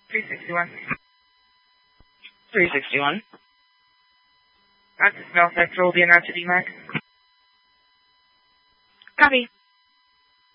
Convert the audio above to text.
361. 361. That's a smell sector will be announced to DMAC. Copy.